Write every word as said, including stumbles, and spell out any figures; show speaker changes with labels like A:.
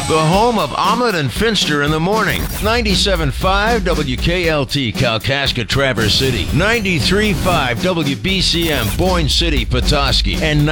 A: the home of Omelet and Finster in the morning. ninety-seven point five W K L T, Kalkaska, Traverse City. ninety-three point five W B C M, Boyne City, Petoskey. And